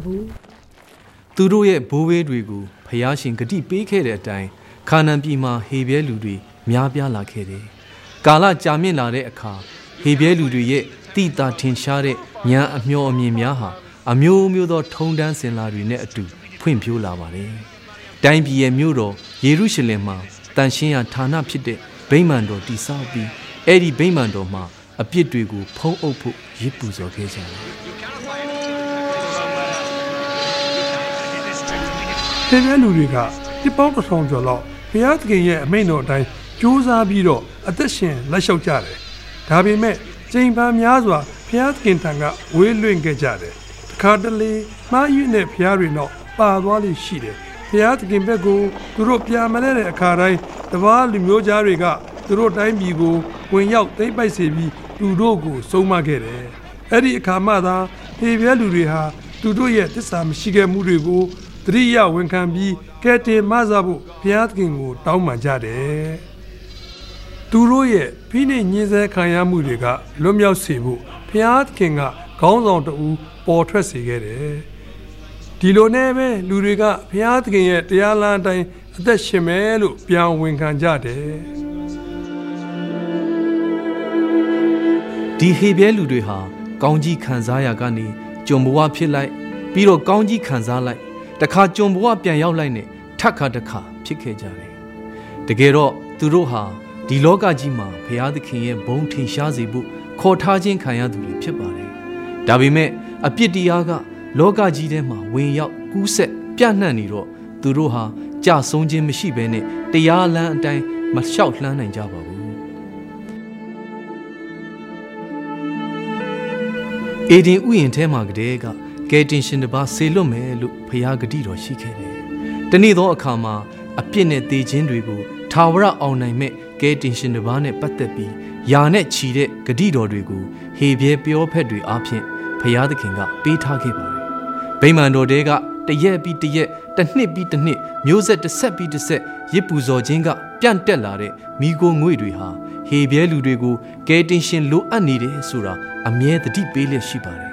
ဘူးသူတို့ရဲ့ဘိုးဘေးတွေကိုဖျားရှင်ဂတိပေးခဲ့တဲ့အတိုင်းခါနန်ပြည်မှာဟေဘဲလူတွေများပြားလာခဲ့တယ်ကာလကြာမြင့်လာတဲ့အခါဟေဘဲလူတွေရဲ့တိတာထင်ရှားတဲ့ဉာဏ်အမျှော်အမြင်များဟာအမျိုးမျိုးသောထုံတန်းစင်လာတွေနဲ့အတူဖွင့်ဖြိုးလာပါတယ်တိုင်းပြည်ရဲ့မြို့တော်ယေရုရှလင်မှာတန်ရှင်းရာဌာနဖြစ်တဲ့ဗိမာန်တော်တည်ဆောက်ပြီးအဲ့ဒီဗိမာန်တော်မှာအပြစ်တွေကိုဖုံးအုပ်ဖို့ရစ်ပူဇော်ခဲ့ကြတယ်ဟေဘဲလူတွေကဒီပေါင်း1000ကျော်လောက်ဘုရားသခင်ရဲ့အမိန့်တော်အတိုင်းကြိုးစားပြီးတော့အသက်ရှင်လက်လျှောက်ကြတယ်ဒါပေမဲ့ချိန်ပန်းများစွာဘုရားသခင်ထံကဝေးလွင့်ခဲ့ကြတယ်တခါတလေမှားယွင်းတဲ့ဘုရားတွေတော့ပါသွားလိမ့်ရှိတယ်ဘုရားသခင်ဘက်ကိုသူတို့ပြန်မလဲတဲ့အခါတိုင်းတပါးလူမျိုးသားတွေကသူတို့တိုင်းပြည်ကိုဝင်ရောက်သိမ်းပိုက်စေပြီးသူတို့ကိုဆုံးမခဲ့တယ်အဲ့ဒီအခါမှသာဟေဘဲလူတွေဟာသူတို့ရဲ့တစ္ဆာမရှိခဲ့မှုတွေကိုတတိယဝန်ခံပြီးကဲတင်မဆဖို့ဘုရားသခင်ကိုတောင်းပန်ကြတယ်သူတို့ရဲ့ဖိနှိပ်ညှင်းဆဲခံရမှုတွေကလွတ်မြောက်စေဖို့ဘုရားသခင်ကခေါင်းဆောင်တူပေါ်ထွက်စေခဲ့တယ်ဒီလိုနဲ့ပဲလူတွေကဘုရားသခင်ရဲ့တရားလမ်းအတိုင်းအသက်ရှင်မယ်လို့ပြန်ဝန်ခံကြတယ်ဒီဟေဘဲလူတွေဟာကောင်းကြီးခံစားရကနေကျွန်ဘဝဖြစ်လိုက်ပြီးတော့ကောင်းကြီးခံစားလိုက်တခါကျွန်ဘဝပြန်ရောက်လိုက်နဲ့ထပ်ခါတစ်ခါဖြစ်ခဲ့ကြတယ်တကယ်တော့သူတို့ဟာဒီလောကကြီးမှာဘုရားသခင်ရဲ့ဘုန်းထင်ရှားစေဖို့ခေါ်ထားခြင်းခံရသူတွေဖြစ်ပါတယ်ဒါပေမဲ့အပြစ်တရားကလောကကြီးထဲမှာဝင်ရောက်ကူးဆက်ပြန့်နှံ့နေတော့သူတို့ဟာကြဆုံးခြင်းမရှိဘဲနဲ့တရားလမ်းအတိုင်းမလျှောက်လှမ်းနိုင်ကြပါဘူးအေဒင်ဥယျာဉ်ထဲမှာကတည်းကကယ်တင်ရှင်တစ်ပါးဆေလွတ်မယ်လို့ဘုရားဂတိတော်ရှိခဲ့တယ်။တနေ့သောအခါမှာအပြစ်နဲ့သေခြင်းတွေကိုထာဝရအောင်နိုင်မဲ့ကယ်တင်ရှင်တစ်ပါးနဲ့ပတ်သက်ပြီးယာနဲ့ချီတဲ့ဂတိတော်တွေကိုဟေဘဲပြောဖက်တွေအားဖြင့်ဘုရားသခင်ကပေးထားခဲ့ပါတယ်။ဗိမာန်တော်တဲကတရက်ပြီးတရက်တစ်နှစ်ပြီးတစ်နှစ်မျိုးဆက်တစ်ဆက်ပြီးတစ်ဆက်ရစ်ပူဇော်ခြင်းကပြန့်တက်လာတဲ့မိโกငွေတွေဟာဟေဘဲလူတွေကိုကယ်တင်ရှင်လိုအပ်နေတယ်ဆိုတာအမြဲတတိပေးလျက်ရှိပါတယ်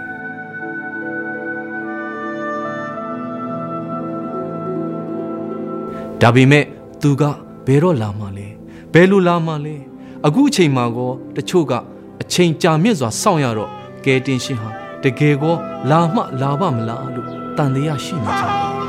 ဒါပေမဲ့သူကဘယ်တော့လာမှလဲဘယ်လိုလာမှလဲအခုအချိန်မှာကောတချို့ကအချိန်ကြာမြင့်စွာစောင့်ရတော့ကယ်တင်ရှင်ဟာတကယ်ကောလာမှလာပါမလားလို့တန်တရားရှိနေကြတယ်